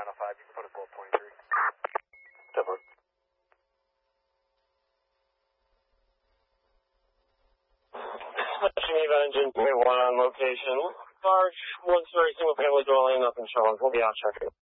905, you can put a Gold 23. Definitely. Geneva engine 3-1 on location. Large, one-story single-family dwelling up in Charlotte. We'll be out checking.